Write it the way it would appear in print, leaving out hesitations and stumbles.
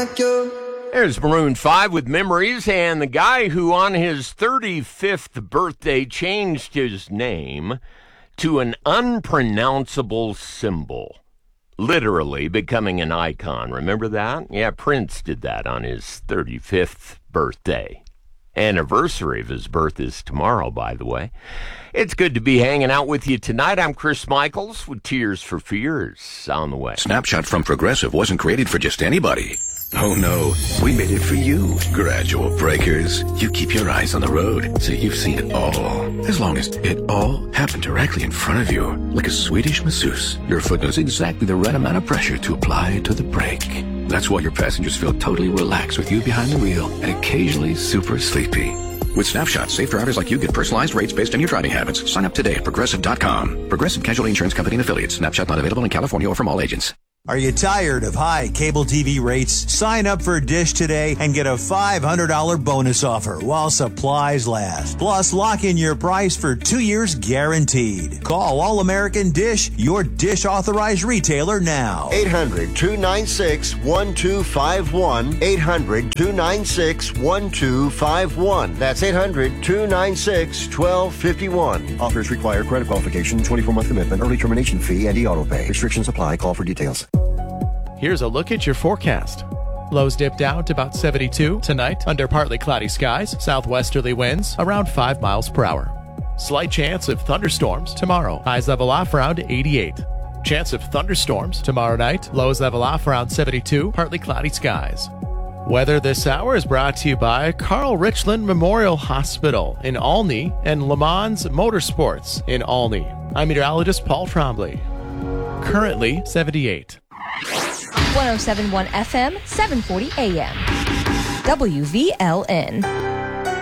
like you. There's Maroon 5 with Memories, and the guy who on his 35th birthday changed his name to an unpronounceable symbol, literally becoming an icon. Remember that? Yeah, Prince did that on his 35th birthday. Anniversary of his birth is tomorrow, by the way. It's good to be hanging out with you tonight. I'm Chris Michaels with Tears for Fears on the way. Snapshot from Progressive wasn't created for just anybody. Oh no, we made it for you. Gradual breakers. You keep your eyes on the road, so you've seen it all. As long as it all happened directly in front of you, like a Swedish masseuse, your foot knows exactly the right amount of pressure to apply to the brake. That's why your passengers feel totally relaxed with you behind the wheel and occasionally super sleepy. With Snapshot, safe drivers like you get personalized rates based on your driving habits. Sign up today at Progressive.com. Progressive Casualty Insurance Company and Affiliates. Snapshot not available in California or from all agents. Are you tired of high cable TV rates? Sign up for Dish today and get a $500 bonus offer while supplies last. Plus, lock in your price for 2 years guaranteed. Call All American Dish, your Dish authorized retailer now. 800-296-1251. 800-296-1251. That's 800-296-1251. Offers require credit qualification, 24-month commitment, early termination fee, and e-auto pay. Restrictions apply. Call for details. Here's a look at your forecast. Lows dip down to about 72 tonight under partly cloudy skies, southwesterly winds around 5 miles per hour. Slight chance of thunderstorms tomorrow. Highs level off around 88. Chance of thunderstorms tomorrow night. Lows level off around 72, partly cloudy skies. Weather this hour is brought to you by Carl Richland Memorial Hospital in Olney and Le Mans Motorsports in Olney. I'm meteorologist Paul Trombley. Currently 78. 107.1 FM, 740 AM. WVLN.